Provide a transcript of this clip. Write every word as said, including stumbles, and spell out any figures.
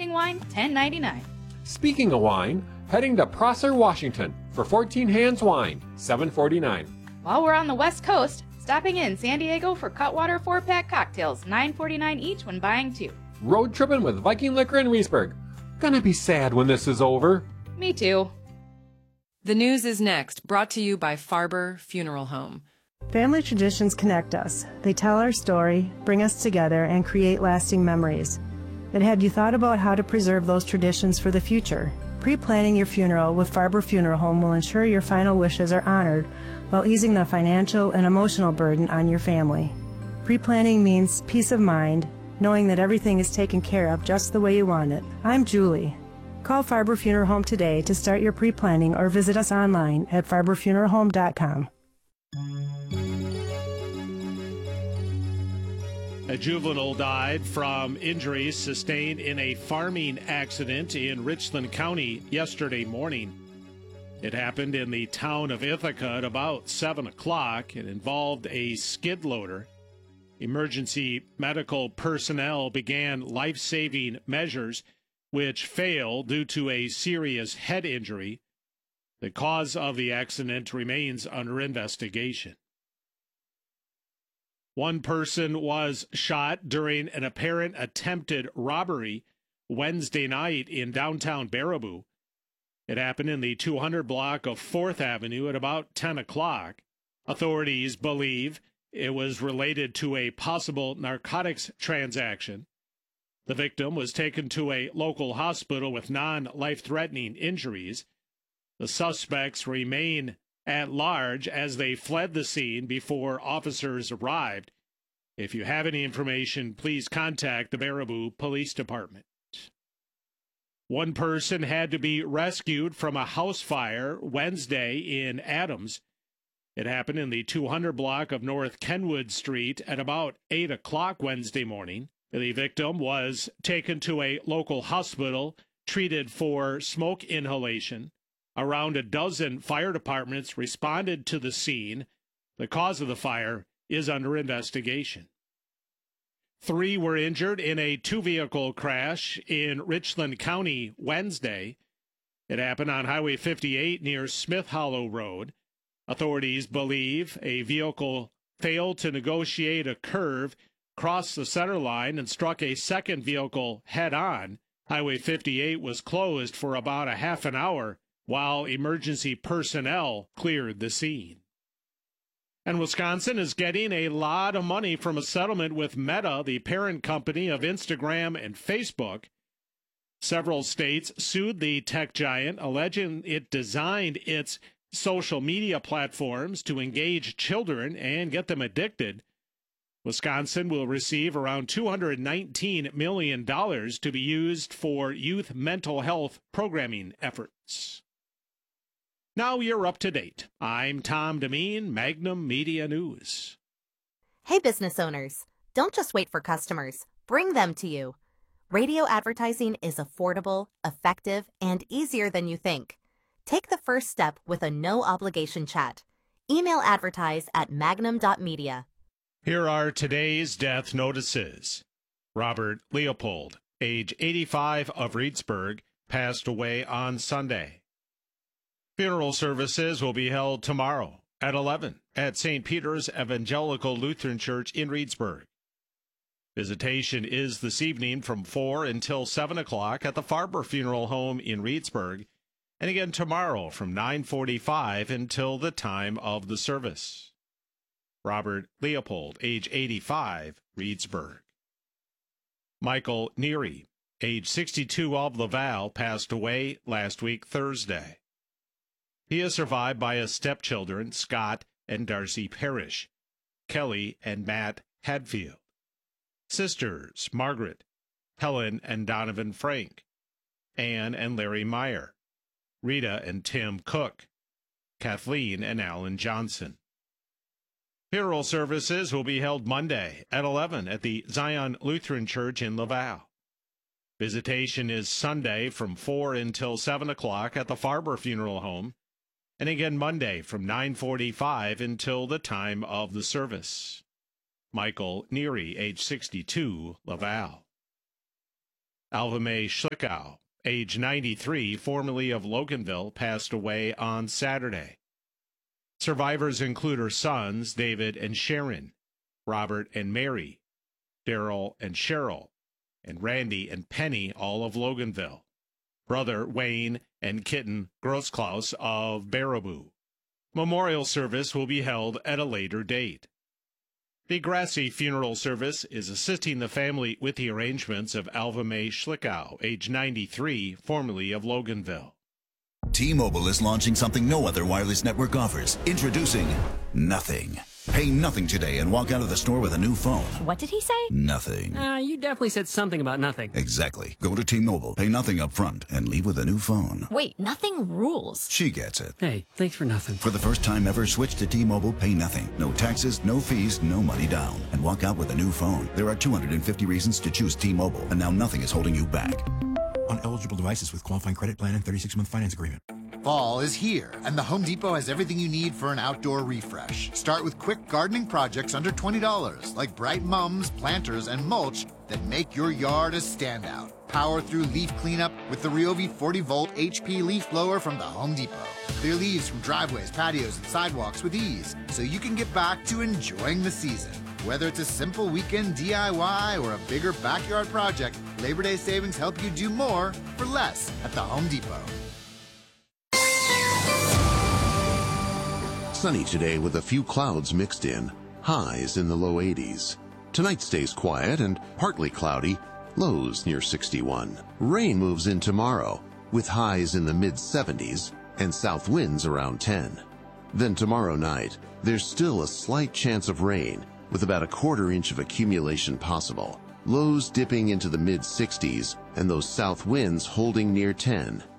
sparkling wine, ten ninety-nine. Speaking of wine, heading to Prosser, Washington for fourteen Hands Wine, seven forty-nine. While we're on the West Coast, stopping in San Diego for Cutwater four-pack cocktails, nine forty-nine each when buying two. Road tripping with Viking Liquor in Reesburg. Gonna be sad when this is over. Me too. The news is next, brought to you by Farber Funeral Home. Family traditions connect us. They tell our story, bring us together, and create lasting memories. But have you thought about how to preserve those traditions for the future? Pre-planning your funeral with Farber Funeral Home will ensure your final wishes are honored while easing the financial and emotional burden on your family. Pre-planning means peace of mind, knowing that everything is taken care of just the way you want it. I'm Julie. Call Farber Funeral Home today to start your pre-planning or visit us online at farber funeral home dot com. A juvenile died from injuries sustained in a farming accident in Richland County yesterday morning. It happened in the town of Ithaca at about seven o'clock. It involved a skid loader. Emergency medical personnel began life-saving measures, which failed due to a serious head injury. The cause of the accident remains under investigation. One person was shot during an apparent attempted robbery Wednesday night in downtown Baraboo. It happened in the two hundred block of fourth Avenue at about ten o'clock. Authorities believe it was related to a possible narcotics transaction. The victim was taken to a local hospital with non-life-threatening injuries. The suspects remain at large as they fled the scene before officers arrived. If you have any information, please contact the Baraboo Police Department. One person had to be rescued from a house fire Wednesday in Adams. It happened in the two hundred block of North Kenwood Street at about eight o'clock Wednesday morning. The victim was taken to a local hospital, treated for smoke inhalation. Around a dozen fire departments responded to the scene. The cause of the fire is under investigation. Three were injured in a two-vehicle crash in Richland County Wednesday. It happened on Highway fifty-eight near Smith Hollow Road. Authorities believe a vehicle failed to negotiate a curve, crossed the center line, and struck a second vehicle head-on. Highway fifty-eight was closed for about a half an hour while emergency personnel cleared the scene. And Wisconsin is getting a lot of money from a settlement with Meta, the parent company of Instagram and Facebook. Several states sued the tech giant, alleging it designed its social media platforms to engage children and get them addicted. Wisconsin will receive around two hundred nineteen million dollars to be used for youth mental health programming efforts. Now you're up to date. I'm Tom Demeen, Magnum Media News. Hey, business owners, don't just wait for customers. Bring them to you. Radio advertising is affordable, effective, and easier than you think. Take the first step with a no-obligation chat. Email advertise at magnum dot media. Here are today's death notices. Robert Leopold, age eighty-five, of Reedsburg, passed away on Sunday. Funeral services will be held tomorrow at eleven at Saint Peter's Evangelical Lutheran Church in Reedsburg. Visitation is this evening from four until seven o'clock at the Farber Funeral Home in Reedsburg, and again tomorrow from nine forty-five until the time of the service. Robert Leopold, age eighty-five, Reedsburg. Michael Neary, age sixty-two, of Laval, passed away last week Thursday. He is survived by his stepchildren, Scott and Darcy Parrish, Kelly and Matt Hadfield, sisters, Margaret, Helen and Donovan Frank, Ann and Larry Meyer, Rita and Tim Cook, Kathleen and Alan Johnson. Funeral services will be held Monday at eleven at the Zion Lutheran Church in Laval. Visitation is Sunday from four until seven o'clock at the Farber Funeral Home, and again Monday from nine forty-five until the time of the service. Michael Neary, age sixty-two, Laval. Alva Mae Schlickow, age ninety-three, formerly of Loganville, passed away on Saturday. Survivors include her sons, David and Sharon, Robert and Mary, Daryl and Cheryl, and Randy and Penny, all of Loganville, brother Wayne and Kitten Grossklaus of Baraboo. Memorial service will be held at a later date. The Grassy Funeral Service is assisting the family with the arrangements of Alva Mae Schlickow, age ninety-three, formerly of Loganville. T-Mobile is launching something no other wireless network offers. Introducing Nothing. Pay nothing today and walk out of the store with a new phone. What did he say? Nothing. Uh, you definitely said something about nothing. Exactly. Go to T-Mobile, pay nothing up front, and leave with a new phone. Wait, nothing rules. She gets it. Hey, thanks for nothing. For the first time ever, switch to T-Mobile, pay nothing. No taxes, no fees, no money down. And walk out with a new phone. There are two hundred fifty reasons to choose T-Mobile, and now nothing is holding you back. On eligible devices with qualifying credit plan and thirty-six month finance agreement. Fall is here, and the Home Depot has everything you need for an outdoor refresh. Start with quick gardening projects under twenty dollars, like bright mums, planters, and mulch that make your yard a standout. Power through leaf cleanup with the Ryobi forty volt H P leaf blower from the Home Depot. Clear leaves from driveways, patios, and sidewalks with ease, so you can get back to enjoying the season. Whether it's a simple weekend D I Y or a bigger backyard project, Labor Day savings help you do more for less at the Home Depot. Sunny today with a few clouds mixed in. Highs in the low eighties. Tonight stays quiet and partly cloudy. Lows near sixty-one. Rain moves in tomorrow with highs in the mid seventies and south winds around ten. Then tomorrow night, there's still a slight chance of rain with about a quarter inch of accumulation possible. Lows dipping into the mid sixties and those south winds holding near ten.